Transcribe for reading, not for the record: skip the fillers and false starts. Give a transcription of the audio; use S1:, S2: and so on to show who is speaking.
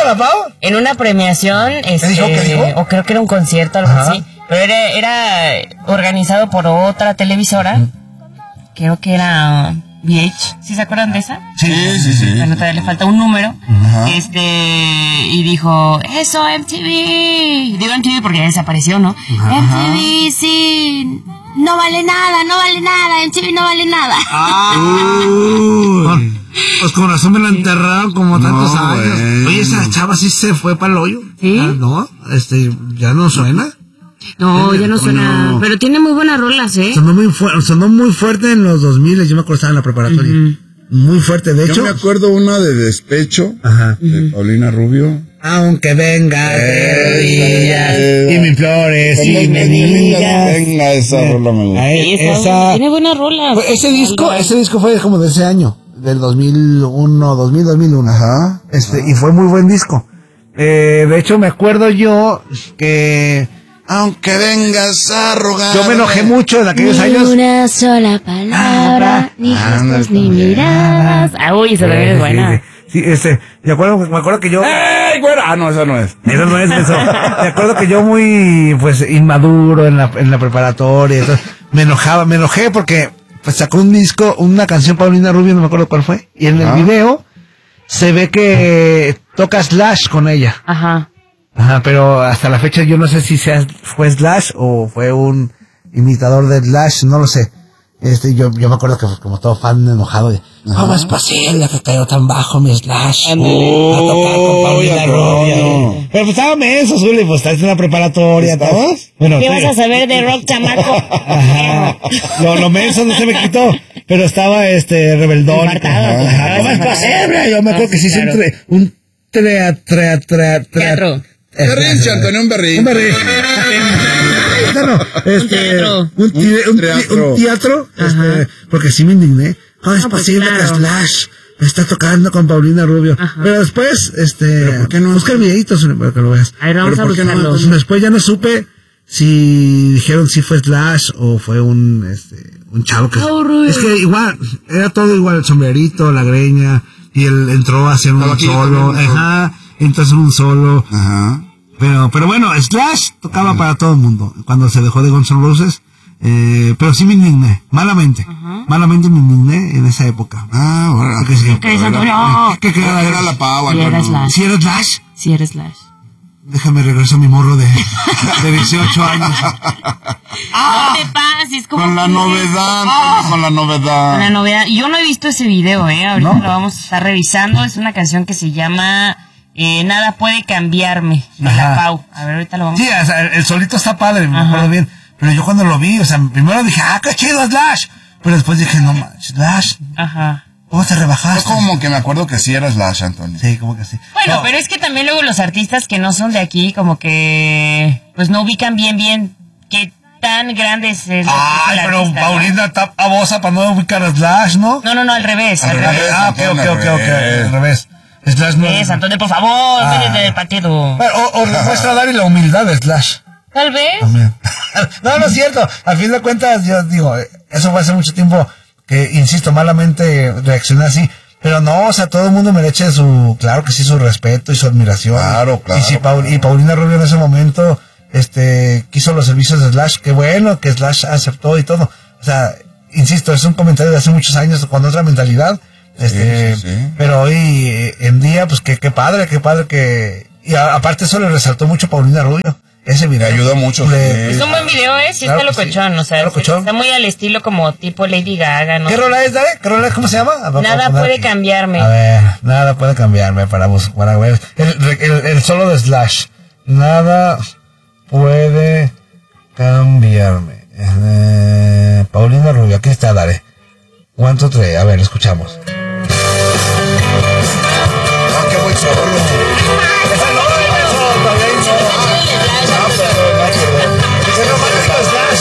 S1: la Pau?
S2: En una premiación,
S1: ¿Qué dijo?
S2: o creo que era un concierto, algo así. Pero era organizado por otra televisora. Creo que era VH. ¿Sí se acuerdan de esa?
S1: Sí.
S2: Bueno, todavía le falta un número. Y dijo, eso, MTV. Digo MTV porque ya desapareció, ¿no? MTV, sí. No vale nada. MTV no vale nada.
S1: Pues con razón me la enterraron como tantos años. Oye, esa chava sí se fue para el hoyo.
S2: ¿Sí?
S1: No, ya no suena.
S2: No, ya no suena. No. Pero tiene muy buenas rolas, ¿eh?
S1: Sonó muy fuerte en los 2000, yo me acuerdo estaba en la preparatoria. Muy fuerte, de hecho.
S3: Yo me acuerdo una de Despecho, de Paulina Rubio.
S1: Aunque venga de días y me implores y me digas.
S3: Venga, esa rola me gusta.
S2: Esa tiene buenas rolas.
S1: Ese disco fue como de ese año, del 2001.
S3: Ajá.
S1: Y fue muy buen disco. De hecho, me acuerdo yo que...
S3: Aunque vengas a rogar.
S1: Yo me enojé mucho en aquellos años.
S2: Ni una sola palabra, ni gestos, ni miradas. Uy, esa también es buena.
S1: Sí, me acuerdo que yo...
S3: ¡Ey, güera! No, esa no es.
S1: Eso no es eso. Me acuerdo que yo muy, pues, inmaduro en la preparatoria. Entonces, me enojé porque, pues, sacó un disco, una canción Paulina Rubio, no me acuerdo cuál fue. Y en el video se ve que toca Slash con ella. Ajá, pero hasta la fecha yo no sé si fue Slash o fue un imitador de Slash, no lo sé. Yo me acuerdo que como todo fan enojado, ¿cómo es posible que cayó tan bajo mi Slash? A tocar con Paulina Rubio. Pero pues estaba menso, Zuli, pues estás en la preparatoria, ¿estabas? Bueno,
S2: ¿qué vas a saber de rock, chamaco?
S1: Ajá. Lo menso no se me quitó, pero estaba rebeldón. ¿Cómo es posible? Yo me acuerdo que sí hice un teatro.
S3: Berrinche, Antonio, un berrinche.
S1: Un teatro, porque sí me indigné. ¿Cómo es posible que Slash está tocando con Paulina Rubio? Pero después,
S3: ¿Pero por qué no?
S1: busca el videito para que lo veas.
S2: A ver, vamos a buscarlo.
S1: Después ya no supe si dijeron si fue Slash o fue un chavo que... Es que igual, era todo igual, el sombrerito, la greña, y él entró a hacer un solo. Entonces un solo. Pero bueno, Slash tocaba para todo el mundo cuando se dejó de Guns N' Roses. Pero sí me indigné, malamente me indigné en esa época.
S3: Bueno.
S1: ¿Qué sí?
S2: ¿Qué es Antonio?
S1: ¿Qué
S3: Era la Pau,
S2: ¿Sí era Slash?
S1: ¿Sí era Slash?
S2: Sí era Slash.
S1: Déjame regreso a mi morro de 18 años.
S2: No te pases, como
S3: con la novedad.
S2: Con la novedad. Yo no he visto ese video, ahorita lo vamos a estar revisando. Es una canción que se llama Nada puede cambiarme, de la Pau. A ver, ahorita lo vamos
S1: a ver. Sí, el solito está padre, me acuerdo bien. Pero yo cuando lo vi, primero dije, qué chido Slash. Pero después dije, no manches, Slash. ¿Cómo te rebajaste?
S3: Yo como que me acuerdo que sí era Slash, Antonio.
S1: Sí, como que sí.
S2: Bueno, pero es que también luego los artistas que no son de aquí, como que, pues no ubican bien qué tan grande es el
S1: pero
S2: artista,
S1: Paulina tapa bosa para no ubicar a Slash, ¿no?
S2: No, al revés.
S1: Ok, al revés. Slash no
S2: es. Antonio, por favor, vete del partido.
S1: O demuestra Dari la humildad de Slash.
S2: Tal vez.
S1: También. No es cierto. Al fin de cuentas, yo digo, eso fue hace mucho tiempo que, insisto, malamente reaccioné así. Pero no, todo el mundo merece claro que sí, su respeto y su admiración.
S3: Claro.
S1: Y Paulina Rubio en ese momento, quiso los servicios de Slash. Qué bueno que Slash aceptó y todo. O sea, insisto, es un comentario de hace muchos años con otra mentalidad.
S3: Sí.
S1: Pero hoy en día, pues qué padre que... Y aparte eso le resaltó mucho a Paulina Rubio. Ese video.
S3: Me ayudó mucho.
S2: Es un buen video, sí está locochón, o sea, está muy al estilo como tipo Lady Gaga, ¿no?
S1: ¿Qué rola es, Dare? ¿Cómo se llama?
S2: Nada puede cambiarme.
S1: A ver, nada puede cambiarme para ver. El solo de Slash. Nada puede cambiarme. Paulina Rubio, aquí está, Dare. 1, 2, 3, a ver, escuchamos.